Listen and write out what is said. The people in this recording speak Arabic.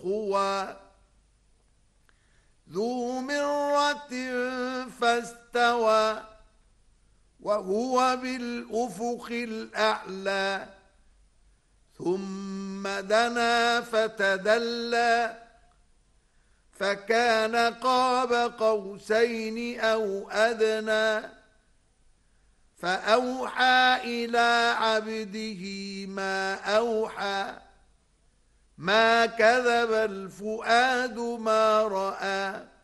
طوى ذو مرة فاستوى وهو بالأفق الأعلى ثم دنا فتدلى فكان قاب قوسين أو أدنى فأوحى إلى عبده ما أوحى ما كذب الفؤاد ما رأى